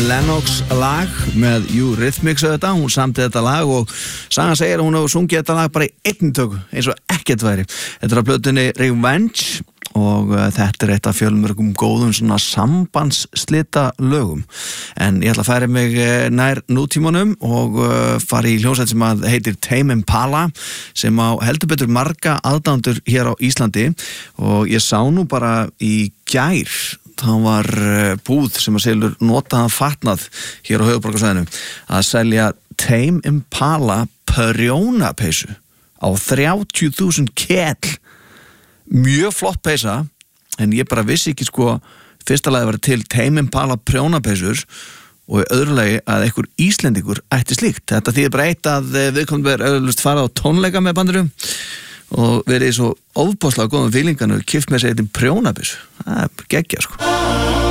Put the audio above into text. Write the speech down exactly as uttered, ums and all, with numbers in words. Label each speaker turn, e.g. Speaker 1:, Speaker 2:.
Speaker 1: Lennox lag með Eurythmics auðvitað, hún samti þetta lag og sagan segir að hún hefur sungið þetta lag bara í einn töku, eins og ekkert væri. Þetta er á plötunni Revenge og uh, þetta er eitt af fjölmörgum góðum svona sambandsslita lögum. En ég ætla að færa mig uh, nær nútímanum og uh, fara í hljómsveit sem að heitir Tame Impala sem á heldur betur marga aðdándur hér á Íslandi og ég sá nú bara í gær það var búð sem að selur notaðan fatnað hér á höfuðborgarsvæðinu að selja Tame Impala prjónapeysu á þrjátíu þúsund kell. Mjög flott peysa, en ég bara vissi ekki sko fyrsta lagi var til Tame Impala prjónapeysur og í öðru lagi að einhver Íslendingur ætti slíkt. Þetta þýðir bara eitt að viðkomandi er auðvitað farið á tónleika með bandurum og verið svo ofboðslega góðum fílingan og kift með sér eitt prjónapeysu. Það er geggjað sko.